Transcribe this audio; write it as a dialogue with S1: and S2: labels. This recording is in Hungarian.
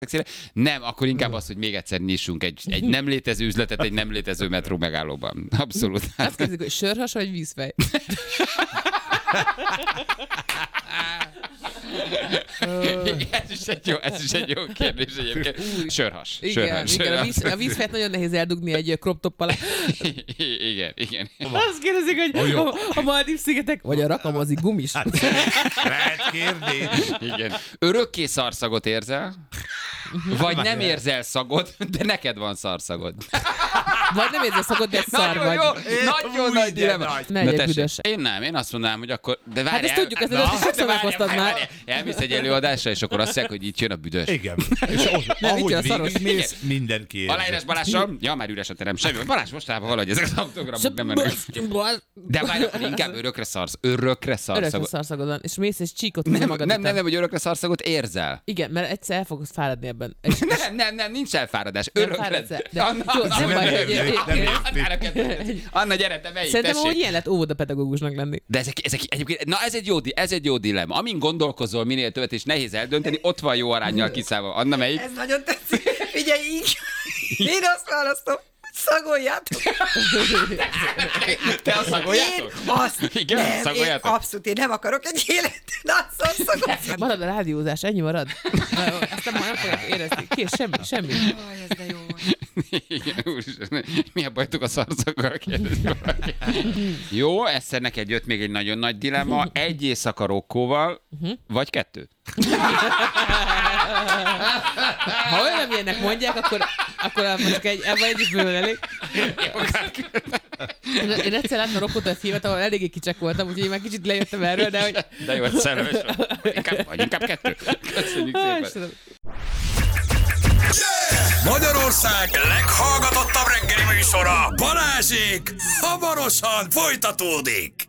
S1: Nem, akkor inkább az, hogy még egyszer nyissunk egy nem létező üzletet, egy nem létező metró megállóban. Abszolút.
S2: Azt kérdezik, hogy sörhas vagy vízfej?
S1: Ez is egy jó kérdés egyébként. Sörhas.
S2: Igen, a vízfejt nagyon nehéz eldugni egy crop top alá.
S1: Igen.
S2: Azt kérdezik, hogy a Maldív-szigetek, vagy a rakamazi gumis.
S3: Lehet kérdés.
S1: Igen. Örökké szarszagot érzel? Vagy nem érzel szagot, de neked van szarszagod.
S2: Vagy nem érzel szagot, de szar vagy.
S1: Nagyon nagy dilemma.
S2: Ne legyek büdös.
S1: Én azt mondanám, hogy akkor... De várjál,
S2: Hát ezt tudjuk, ezt sokszor meghoztad már.
S1: Elmész egy előadásra, és akkor azt mondják, hogy itt jön a büdös.
S3: Igen. És ahogy végigmész, mindenki érzi.
S1: Aláírás Balással? Ja, már üres a terem. Semmi. Balázs, mostában valahogy ezek az autogramok nem mennek. De várj, inkább örökre szarszagot.
S2: Szarszagodon. És mész és csíkot
S1: Nem, hogy örökre szarszagot érzel.
S2: Igen, mert egyszer el fogsz fáradni ebben.
S1: Nem, nincs elfáradás.
S2: Örökre.
S1: Anna, gyere, te melyik,
S2: szerintem,
S1: tessék.
S2: hogy ilyen lett óvodapedagógusnak lenni.
S1: De ezek egyébként, na ez egy jó dilemma. Amin gondolkozol minél többet, és nehéz eldönteni, ott van jó aránnyal kiszállva. Anna, melyik?
S4: Ez nagyon tetszik. Figyelj, így. Én azt választom. Szagoljátok.
S1: Te azt szagoljátok?
S4: Én azt.
S1: Igen,
S4: nem,
S1: szagoljátok?
S4: én abszolút, én nem akarok egy életet. Azt szagoljátok.
S2: Marad a rádiózás, ennyi marad. Aztán már nem fogják érezni. Kész, semmi.
S4: Aj, ez de jó.
S1: Igen, úristen, mi a bajtuk a szarszaggal? Jó, egyszer neked jött még egy nagyon nagy dilemma. Egy éjszaka Rokkóval, vagy 2?
S2: Ha olyan ilyennek mondják, akkor mondjuk ebben egy is bőven elég. Én egyszer láttam Rokkót a filmet, ahol eléggé kicsek voltam, úgyhogy én már kicsit lejöttem erről, de hogy...
S1: De jó, szerelmes vagy. Inkább 2. Köszönjük szépen.
S5: Magyarország leghallgatottabb reggeli műsora, Balázsék, hamarosan folytatódik.